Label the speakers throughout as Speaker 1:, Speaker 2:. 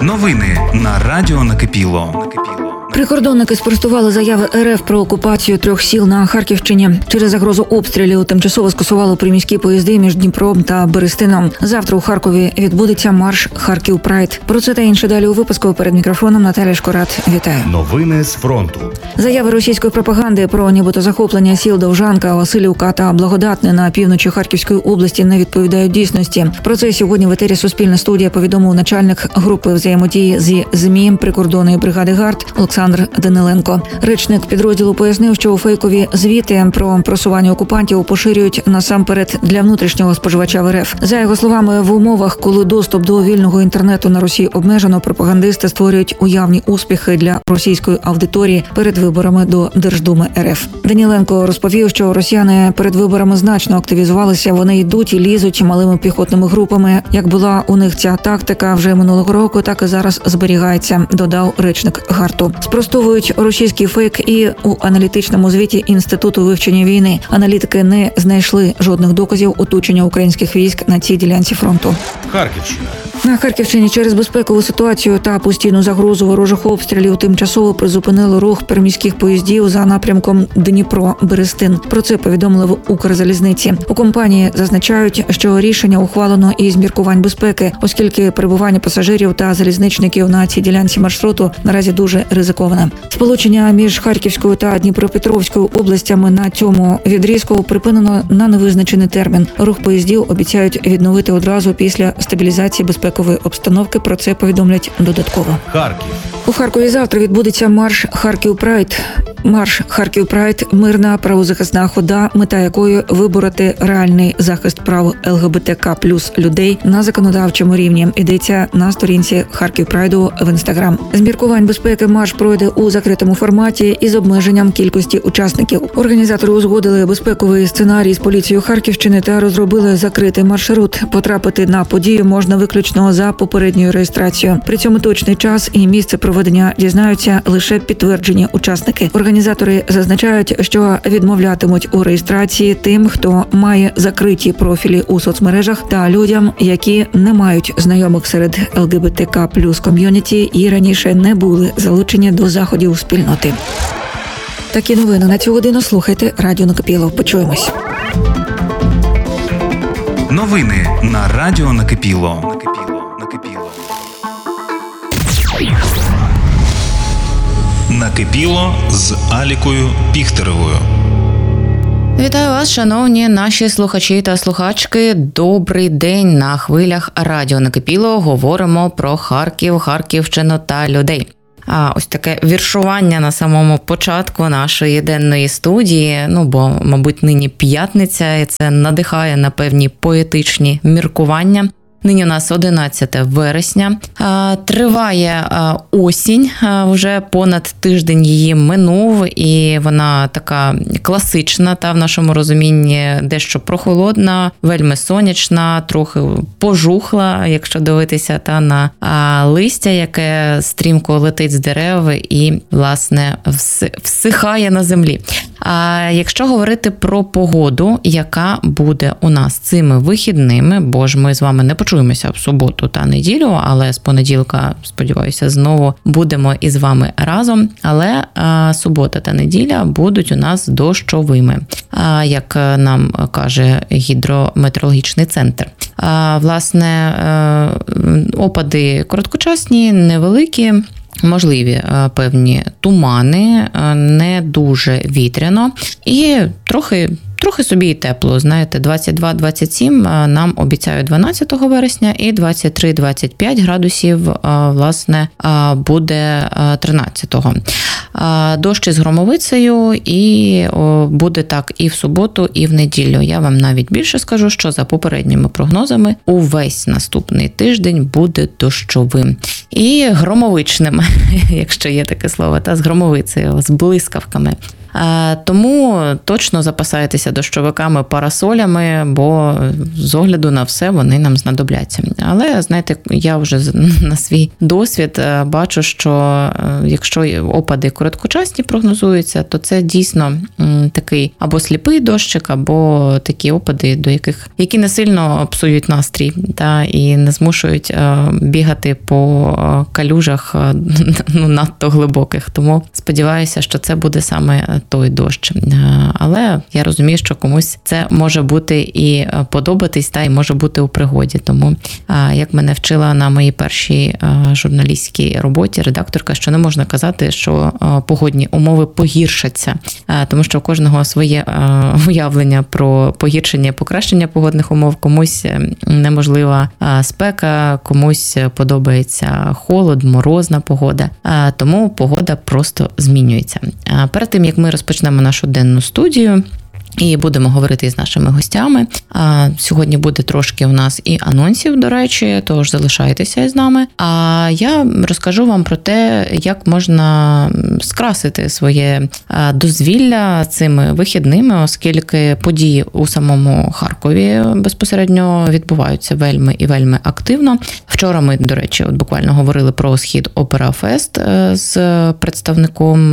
Speaker 1: Новини на Радіо Накипіло.
Speaker 2: Прикордонники спростували заяви РФ про окупацію 3 сіл на Харківщині. Через загрозу обстрілів тимчасово скасували приміські поїзди між Дніпром та Берестином. Завтра у Харкові відбудеться марш «Харків Прайд». Про це та інше далі у випуску. Перед мікрофоном Наталя Шкорат. Вітаю.
Speaker 1: Новини з фронту.
Speaker 2: Заяви російської пропаганди про нібито захоплення сіл Довжанка, Василівка та Благодатне на півночі Харківської області не відповідають дійсності. Про це сьогодні в етері «Суспільна студія» повідомив начальник групи взаємодії зі ЗМІ прикордонної бригади ГАРД Олександр Даниленко. Речник підрозділу пояснив, що фейкові звіти про просування окупантів поширюють насамперед для внутрішнього споживача в РФ. За його словами, в умовах, коли доступ до вільного інтернету на Росії обмежено, пропагандисти створюють уявні успіхи для російської аудиторії перед виборами до Держдуми РФ. Даниленко розповів, що росіяни перед виборами значно активізувалися, вони йдуть і лізуть малими піхотними групами. Як була у них ця тактика вже минулого року, так і зараз зберігається, додав речник ГАРДу. Спростовують російський фейк і у аналітичному звіті Інституту вивчення війни. Аналітики не знайшли жодних доказів оточення українських військ на цій ділянці фронту.
Speaker 1: Харківщина.
Speaker 2: На Харківщині через безпекову ситуацію та постійну загрозу ворожих обстрілів тимчасово призупинили рух приміських поїздів за напрямком Дніпро-Берестин. Про це повідомили в Укрзалізниці. У компанії зазначають, що рішення ухвалено із міркувань безпеки, оскільки перебування пасажирів та залізничників на цій ділянці маршруту наразі дуже ризиковане. Сполучення між Харківською та Дніпропетровською областями на цьому відрізку припинено на невизначений термін. Рух поїздів обіцяють відновити одразу після стабілізації безпекової обстановки. Про це повідомлять додатково.
Speaker 1: Харків.
Speaker 2: У Харкові завтра відбудеться марш «Харків Прайд». Марш «Харків Прайд» – мирна правозахисна хода, мета якої – вибороти реальний захист прав ЛГБТК плюс людей на законодавчому рівні. Йдеться на сторінці «Харків Прайду» в Інстаграм. З міркувань безпеки марш пройде у закритому форматі із обмеженням кількості учасників. Організатори узгодили безпековий сценарій з поліцією Харківщини та розробили закритий маршрут. Потрапити на подію можна виключно за попередньою реєстрацією. При цьому точний час і місце проведення дізнаються лише підтверджені учасники. Організатори зазначають, що відмовлятимуть у реєстрації тим, хто має закриті профілі у соцмережах, та людям, які не мають знайомих серед ЛГБТК плюс ком'юніті і раніше не були залучені до заходів спільноти. Такі новини на цю годину слухайте Радіо Накипіло. Почуємось.
Speaker 1: Новини на Радіо Накипіло. Накипіло з Алікою Піхтеревою.
Speaker 3: Вітаю вас, шановні наші слухачі та слухачки. Добрий день на хвилях Радіо Накипіло. Говоримо про Харків, Харківщину та людей. А ось таке віршування на самому початку нашої денної студії, бо, мабуть, нині п'ятниця, і це надихає на певні поетичні міркування. Нині у нас 11 вересня. Триває осінь, вже понад тиждень її минув, і вона така класична, та в нашому розумінні дещо прохолодна, вельми сонячна, трохи пожухла, якщо дивитися та на листя, яке стрімко летить з дерев і, власне, всихає на землі. А якщо говорити про погоду, яка буде у нас цими вихідними, бо ж ми з вами не почуємося в суботу та неділю, але з понеділка, сподіваюся, знову будемо із вами разом. Але субота та неділя будуть у нас дощовими, як нам каже гідрометеорологічний центр. Власне, опади короткочасні, невеликі, можливі певні тумани, не дуже вітряно і трохи собі і тепло. Знаєте, 22-27 нам обіцяють 12 вересня і 23-25 градусів, власне, буде 13-го. Дощ із громовицею, і буде так і в суботу, і в неділю. Я вам навіть більше скажу, що за попередніми прогнозами увесь наступний тиждень буде дощовим. І громовичним, якщо є таке слово, та з громовицею, з блискавками. Тому точно запасайтеся дощовиками, парасолями, бо з огляду на все вони нам знадобляться. Але, знаєте, я вже на свій досвід бачу, що якщо опади короткочасні прогнозуються, то це дійсно такий або сліпий дощик, або такі опади, які не сильно псують настрій і не змушують бігати по калюжах надто глибоких. Тому сподіваюся, що це буде саме той дощ. Але я розумію, що комусь це може бути і подобатись, і може бути у пригоді. Тому, як мене вчила на моїй першій журналістській роботі редакторка, що не можна казати, що погодні умови погіршаться, тому що у кожного своє уявлення про погіршення і покращення погодних умов. Комусь неможлива спека, комусь подобається холод, морозна погода. Тому погода просто змінюється. Перед тим, як ми розпочнемо нашу денну студію, і будемо говорити із нашими гостями. Сьогодні буде трошки у нас і анонсів, до речі, тож залишайтеся із нами. А я розкажу вам про те, як можна скрасити своє дозвілля цими вихідними, оскільки події у самому Харкові безпосередньо відбуваються вельми і вельми активно. Вчора ми, до речі, буквально говорили про Схід Опера Фест з представником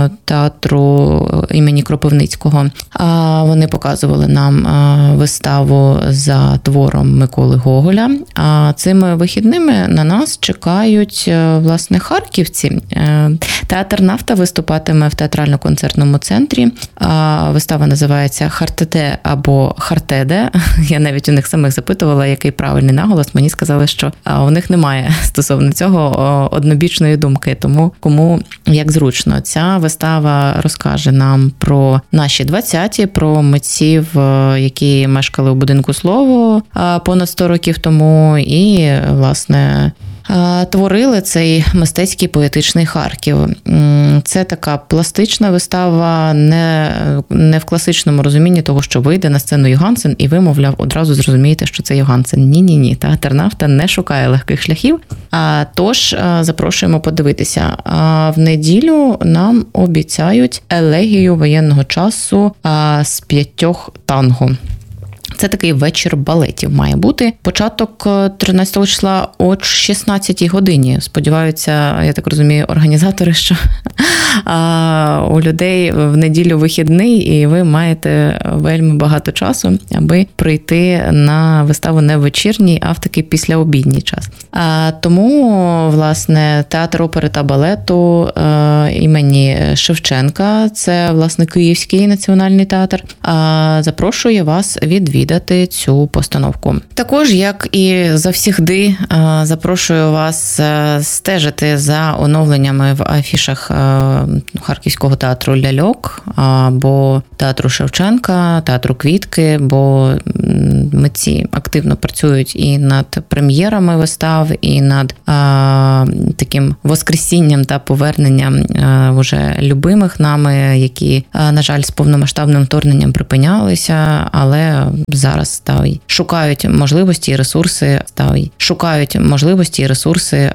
Speaker 3: театру імені Кропивницького. Вони показували нам виставу за твором Миколи Гоголя. А цими вихідними на нас чекають, власне, харківці. Театр «Нафта» виступатиме в театрально-концертному центрі. Вистава називається «Хартеде» або «Хартеде». Я навіть у них самих запитувала, який правильний наголос. Мені сказали, що у них немає стосовно цього однобічної думки, тому кому як зручно. Ця вистава розкаже нам про наші 20-ті, про митців, які мешкали у будинку Слово понад 100 років тому і, власне, творили цей мистецький поетичний Харків. Це така пластична вистава, не в класичному розумінні того, що вийде на сцену Йогансен, і ви, мовляв, одразу зрозумієте, що це Йогансен. Ні. Театр «Нафта» не шукає легких шляхів. Тож запрошуємо подивитися. В неділю нам обіцяють елегію воєнного часу з 5 танго. Це такий вечір балетів має бути. Початок 13 числа о 16-й годині. Сподіваються, я так розумію, організатори, що у людей в неділю вихідний, і ви маєте вельми багато часу, аби прийти на виставу не в вечірній, а в такий післяобідній час. Тому, власне, театр опери та балету імені Шевченка, це, власне, Київський національний театр, запрошує вас відвідати цю постановку. Також, як і завсігди, запрошую вас стежити за оновленнями в афішах Харківського театру «Ляльок» або театру Шевченка, театру «Квітки», бо митці активно працюють і над прем'єрами вистав, і над таким воскресінням та поверненням уже любимих нами, які, на жаль, з повномасштабним вторгненням припинялися, але зараз шукають можливості і ресурси,